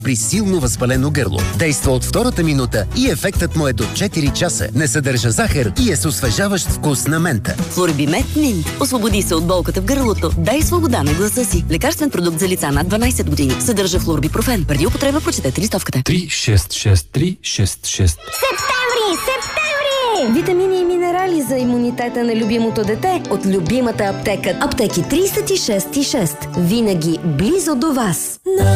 при силно възпалено гърло. Действа от втората минута и ефектът му е до 4 часа. Не съдържа захар и е с освежаващ вкус на мента. Флорибимет Минт. Освободи се от болката в гърлото. Дай свобода на гласа си. Лекарствен продукт за лица над 12 години. Съдържа флорбипрофен. Преди употреба прочетете листовката. 366366. Септември! Витамини и минерали за имунитета на любимото дете от любимата аптека. Аптеки 36,6. Винаги близо до вас.